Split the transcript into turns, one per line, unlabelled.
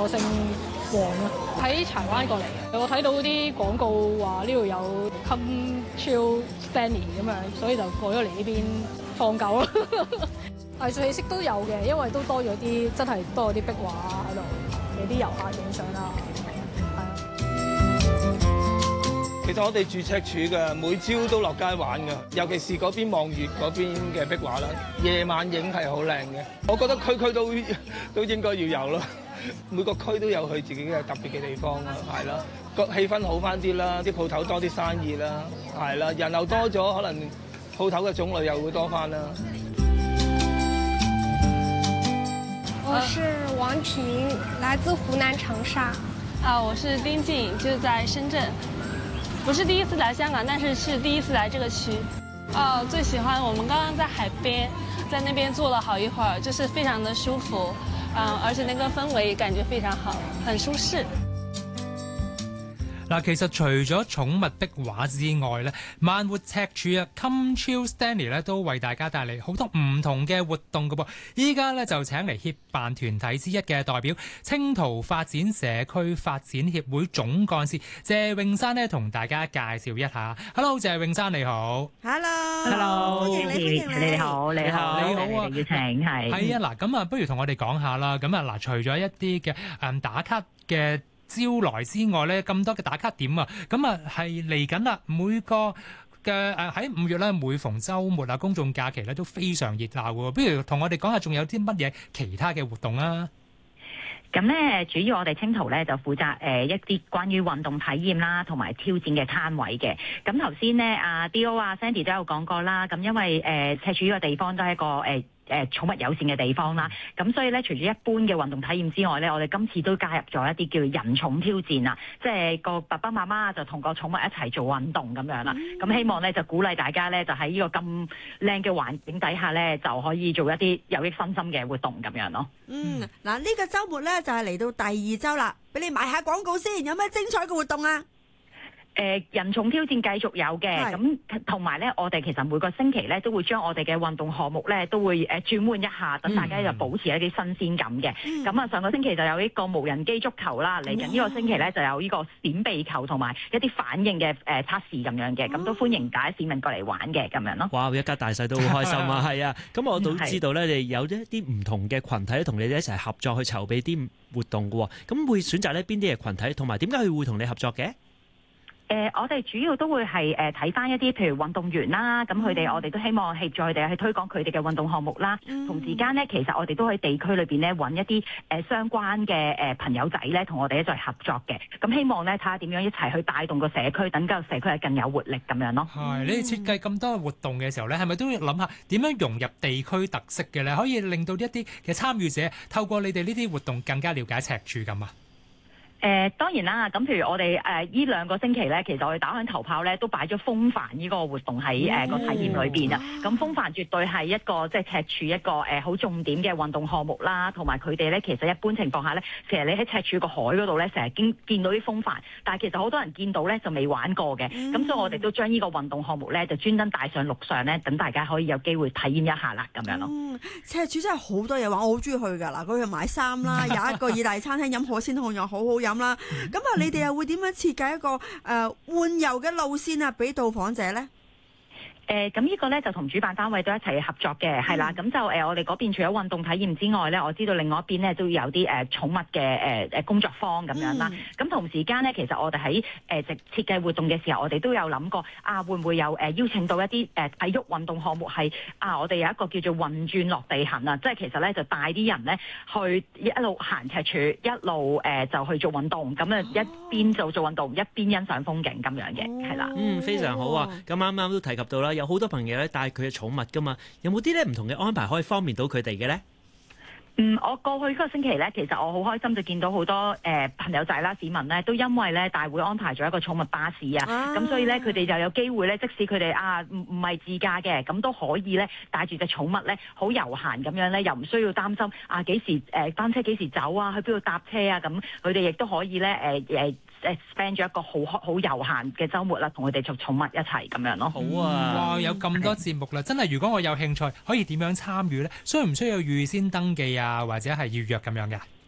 姓黃啊，喺柴灣過嚟嘅。我睇到啲廣告話呢度有 Come Chill Stanley 咁樣，所以就過咗嚟呢邊放狗咯。藝術氣息都有嘅，因為都多咗啲真係多咗啲壁畫喺度，俾啲遊客影相啦。係啊。
其實我哋住赤柱嘅，每朝都落街玩㗎，尤其是嗰邊望月嗰邊嘅壁畫啦，夜晚影係好靚嘅。我覺得區區都應該要有咯，每個區都有佢自己嘅特別嘅地方啦，係啦，個氣氛好翻啲啦，啲鋪頭多啲生意啦，係啦，人流多咗，可能鋪頭嘅種類又會多翻啦。
我是王婷，來自湖南長沙。
我是丁靜，就是在深圳。不是第一次來香港，但是第一次來這個區。最喜歡我們剛剛在海邊，在那邊坐了好一會兒，就是非常的舒服，而且那個氛圍感覺非常好，很舒適。
嗱，其實除咗寵物壁畫之外咧，慢活赤柱啊 Come Chill Stanley 咧都為大家帶嚟好多唔同嘅活動㗎噃。依家咧就請嚟協辦團體之一嘅代表，清濤發展社區發展協會總幹事謝詠珊咧，同大家介紹一下。Hello， 謝詠珊你好。
Hello， 歡迎你，你好，你好啊！邀請係
啊，嗱，咁啊，不如同我哋講下啦。咁啊，嗱，除咗一啲嘅打卡嘅招來之外咧，咁多嘅打卡點啊，咁啊係嚟緊啦。每個嘅喺5月咧，每逢週末啊、公眾假期咧都非常熱鬧喎。不如同我哋講下，仲有啲乜嘢其他嘅活動啊？
咁咧，主要我哋清濤咧就負責一啲關於運動體驗啦，同埋挑戰嘅攤位嘅。咁頭先咧，D.O. Sandy 都有講過啦。咁因為赤柱呢個地方都係一個寵物友善嘅地方啦，咁所以咧，除咗一般嘅運動體驗之外咧，我哋今次都加入咗一啲叫人寵挑戰啦，即係個爸爸媽媽就同個寵物一齊做運動咁樣啦。咁希望咧就鼓勵大家咧，就喺呢個咁靚嘅環境底下咧，就可以做一啲有益身心嘅活動咁樣咯。
嗱，呢個週末咧就係嚟到第2週啦，俾你賣下廣告先，有咩精彩嘅活動啊？
人寵挑戰繼續有嘅，咁同埋咧，我哋其實每個星期咧都會將我哋嘅運動項目咧都會轉換一下，等大家就保持一啲新鮮感嘅。咁上個星期就有呢個無人機足球啦，嚟緊呢個星期咧就有呢個閃避球同埋一啲反應嘅測試咁樣嘅，咁都歡迎大家市民過嚟玩嘅咁樣咯。
哇！一家大細都好開心啊，係啊！咁我都知道咧，你有一啲唔同嘅群體同你哋一齊合作去籌備啲活動嘅喎，咁會選擇呢邊啲嘅群體，同埋點解佢會同你合作嘅？
我哋主要都會係睇翻一啲譬如運動員啦，咁佢哋我哋都希望協助佢哋去推廣佢哋嘅運動項目啦。同時間咧，其實我哋都喺地區裏邊咧揾一啲相關嘅朋友仔咧，同我哋一齊合作嘅。咁希望咧睇下點樣一齊去帶動個社區，等個社區係更有活力咁樣咯。
係你哋設計咁多活動嘅時候咧，係咪都要諗下點樣融入地區特色嘅咧？可以令到一啲嘅參與者透過你哋呢啲活動更加了解赤柱咁啊？
當然啦，咁譬如我哋呢2個星期咧，其實我哋打響頭炮咧，都擺咗風帆呢個活動喺個體驗裏邊啊。咁風帆絕對係一個即係赤柱一個好重點嘅運動項目啦，同埋佢哋咧其實一般情況下咧，其實你喺赤柱個海嗰度咧，成日見到啲風帆，但係其實好多人見到咧就未玩過嘅。咁所以我哋都將呢個運動項目咧就專登帶上陸上咧，等大家可以有機會體驗一下啦，咁樣咯。
赤柱真係好多嘢玩，我好中意去㗎嗱，嗰度買衫啦，有一個意大利餐廳飲海鮮湯又好好飲啦。咁啊，你哋又會點樣設計一個玩遊嘅路線啊，俾到訪者咧？
咁呢個咧就同主辦單位都一齊合作嘅，係啦。咁就我哋嗰邊除咗運動體驗之外咧，我知道另外一邊咧都有啲寵物嘅工作坊咁樣啦。咁同時間咧，其實我哋喺設計活動嘅時候，我哋都有諗過會唔會有邀請到一啲體育運動項目係我哋有一個叫做運轉落地行啊，即係其實咧就帶啲人咧去一路行赤柱，一路就去做運動，咁啊一邊做運動，一邊欣賞風景咁樣嘅，係啦。
非常好啊！咁啱啱都提及到啦。有好多朋友咧帶佢嘅寵物噶嘛，有冇啲咧唔同嘅安排可以方便到佢哋嘅咧？
我過去嗰個星期咧，其實我好開心就見到好多朋友仔啦、市民咧，都因為咧大會安排咗一個寵物巴士啊，咁所以咧佢哋就有機會咧，即使佢哋唔係自駕嘅，咁都可以咧帶住隻寵物咧，好悠閒咁樣咧，又唔需要擔心幾時班車幾時走啊，去邊度搭車啊，咁佢哋亦都可以咧spend 咗一個好悠閒嘅週末啦，同佢哋做寵物一齊咁樣咯。
好啊！哇，有咁多節目啦，真係如果我有興趣，可以點樣參與咧？需唔需要預先登記啊，或者係預約咁樣嘅？